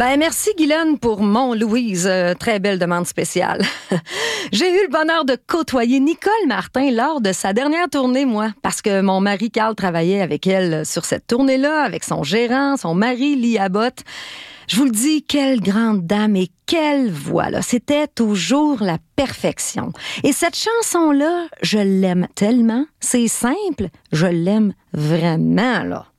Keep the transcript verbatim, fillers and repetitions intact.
Ben merci Guylaine pour mon Louise. Euh, très belle demande spéciale. J'ai eu le bonheur de côtoyer Nicole Martin lors de sa dernière tournée, moi, parce que mon mari Carl travaillait avec elle sur cette tournée-là, avec son gérant, son mari Lee Abbott. Je vous le dis, quelle grande dame et quelle voix, là. C'était toujours la perfection. Et cette chanson-là, je l'aime tellement. C'est simple, je l'aime vraiment, là.